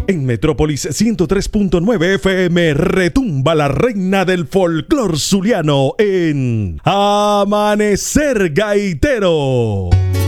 En Metrópolis 103.9 FM retumba la reina del folclor zuliano en Amanecer Gaitero.